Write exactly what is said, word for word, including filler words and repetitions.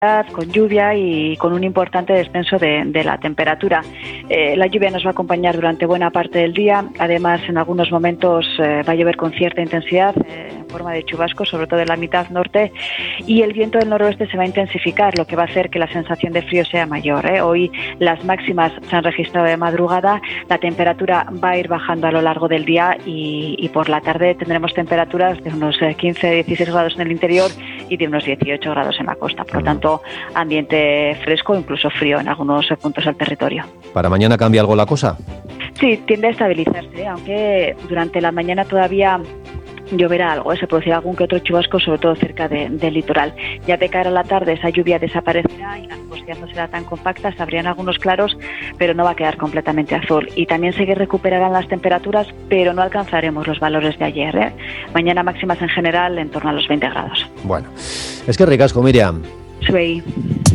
con lluvia y con un importante descenso de, de la temperatura. Eh, la lluvia nos va a acompañar durante buena parte del día. Además, en algunos momentos eh, va a llover con cierta intensidad, eh, en forma de chubascos, sobre todo en la mitad norte, y el viento del noroeste se va a intensificar, lo que va a hacer que la sensación de frío sea mayor. ¿eh? Hoy las máximas se han registrado de madrugada, la temperatura va a ir bajando a lo largo del día y, y por la tarde tendremos temperaturas de unos quince a dieciséis grados en el interior y de unos dieciocho grados en la costa. Por lo tanto, ambiente fresco, incluso frío en algunos puntos del territorio. ¿Para mañana cambia algo la cosa? Sí, tiende a estabilizarse, aunque durante la mañana todavía lloverá algo, ¿eh? Se producirá algún que otro chubasco, sobre todo cerca de, del litoral. Ya de cara a la tarde esa lluvia desaparecerá y la nubosidad no será tan compacta, se abrirán algunos claros, pero no va a quedar completamente azul. Y también se recuperarán las temperaturas, pero no alcanzaremos los valores de ayer. ¿eh? Mañana máximas en general en torno a los veinte grados. Bueno, es que ricasco, Miriam. Zuei.